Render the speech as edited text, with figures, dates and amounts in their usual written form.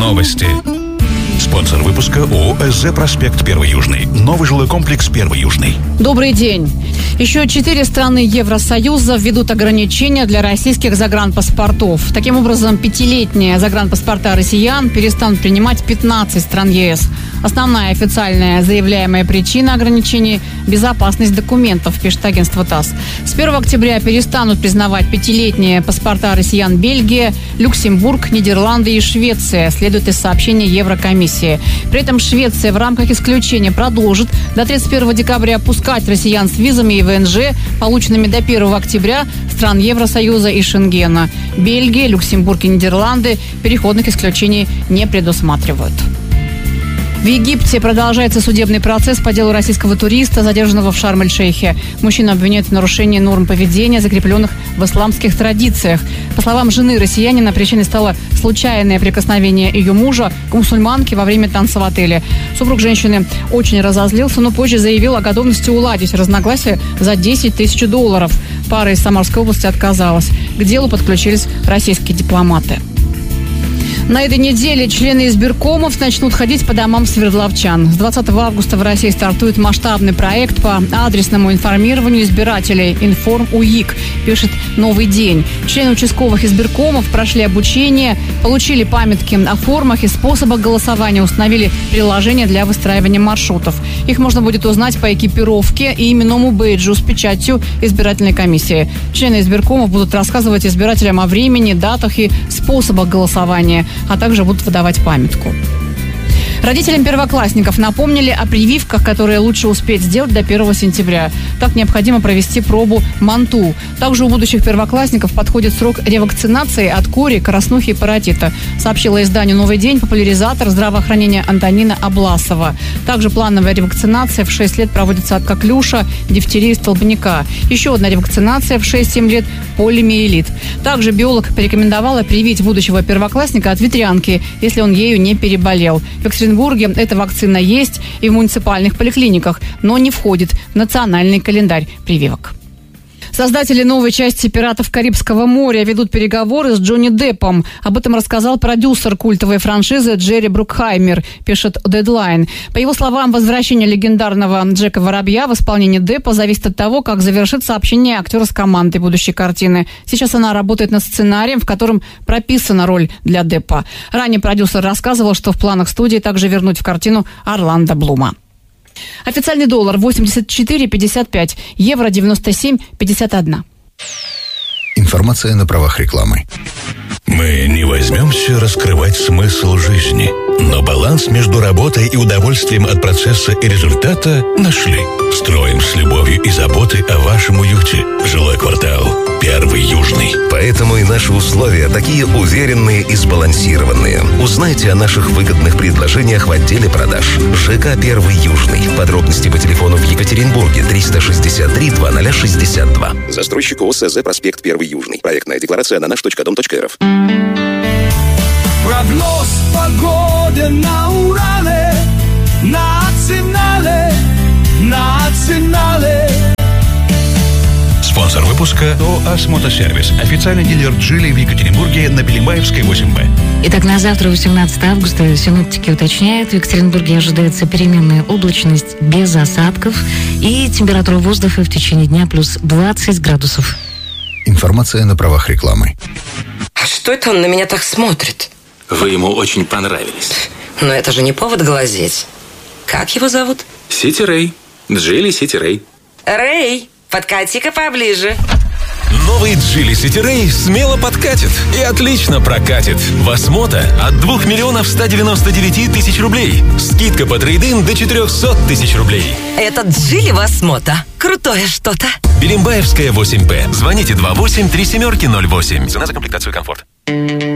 Новости. Спонсор выпуска ООО «СЗ Проспект 1 Южный». Новый жилой комплекс 1 Южный. Добрый день. Еще 4 страны Евросоюза введут ограничения для российских загранпаспортов. Таким образом, 5-летние загранпаспорта россиян перестанут принимать 15 стран ЕС. Основная официальная заявляемая причина ограничений – безопасность документов, пишет агентство ТАСС. С 1 октября перестанут признавать 5-летние паспорта россиян Бельгия, Люксембург, Нидерланды и Швеция, следует из сообщения Еврокомиссии. При этом Швеция в рамках исключения продолжит до 31 декабря пускать россиян с визами и ВНЖ, полученными до 1 октября, стран Евросоюза и Шенгена. Бельгия, Люксембург и Нидерланды переходных исключений не предусматривают. В Египте продолжается судебный процесс по делу российского туриста, задержанного в Шарм-эль-Шейхе. Мужчину обвиняют в нарушении норм поведения, закрепленных в исламских традициях. По словам жены россиянина, причиной стало случайное прикосновение ее мужа к мусульманке во время танца в отеле. Супруг женщины очень разозлился, но позже заявил о готовности уладить разногласия за $10 тысяч. Пара из Самарской области отказалась. К делу подключились российские дипломаты. На этой неделе члены избиркомов начнут ходить по домам свердловчан. С 20 августа в России стартует масштабный проект по адресному информированию избирателей «Информ-УИК», пишет «Новый день». Члены участковых избиркомов прошли обучение, получили памятки о формах и способах голосования, установили приложение для выстраивания маршрутов. Их можно будет узнать по экипировке и именному бейджу с печатью избирательной комиссии. Члены избиркомов будут рассказывать избирателям о времени, датах и способах голосования, а также будут выдавать памятку. Родителям первоклассников напомнили о прививках, которые лучше успеть сделать до 1 сентября. Так необходимо провести пробу МАНТУ. Также у будущих первоклассников подходит срок ревакцинации от кори, краснухи и паротита, сообщила изданию «Новый день» популяризатор здравоохранения Антонина Обласова. Также плановая ревакцинация в 6 лет проводится от коклюша, дифтерии и столбняка. Еще одна ревакцинация в 6-7 лет – полимиелит. Также биолог порекомендовала привить будущего первоклассника от ветрянки, если он ею не переболел. В Екатеринбурге эта вакцина есть и в муниципальных поликлиниках, но не входит в национальный календарь прививок. Создатели новой части «Пиратов Карибского моря» ведут переговоры с Джонни Деппом. Об этом рассказал продюсер культовой франшизы Джерри Брукхаймер, пишет Deadline. По его словам, возвращение легендарного Джека Воробья в исполнении Деппа зависит от того, как завершится общение актера с командой будущей картины. Сейчас она работает над сценарием, в котором прописана роль для Деппа. Ранее продюсер рассказывал, что в планах студии также вернуть в картину Орландо Блума. Официальный доллар 84,55, евро 97,51. Информация на правах рекламы. Мы не возьмемся раскрывать смысл жизни, но баланс между работой и удовольствием от процесса и результата нашли. Строим с любовью и заботой о вашем уюте. Жилой квартал 1 Южный. Поэтому и наши условия такие уверенные и сбалансированные. Узнайте о наших выгодных предложениях в отделе продаж. ЖК 1 Южный. Подробности по телефону в Екатеринбурге 363 2062. Застройщик ООО «СЗ Проспект 1 Южный». Проектная декларация на наш.дом.рф. Прогноз погоды на Урале, национале. Спонсор выпуска ООО «Осмотосервис». Официальный дилер «Джили» в Екатеринбурге на Белимбаевской, 8Б. Итак, на завтра, 18 августа, синоптики уточняют, в Екатеринбурге ожидается переменная облачность без осадков и температура воздуха в течение дня плюс 20 градусов. Информация на правах рекламы. А что это он на меня так смотрит? Вы ему очень понравились. Но это же не повод глазеть. Как его зовут? Сити Рэй. Джили Сити Рэй. Рэй, подкати-ка поближе. Новый Джили Сити Рэй смело подкатит и отлично прокатит. В Осмота от 2 199 000 рублей. Скидка по трейд-ин до 400 000 рублей. Это Джили в Осмота. Крутое что-то. Белимбаевская, 8Б. Звоните 28 3708. Цена за комплектацию комфорт.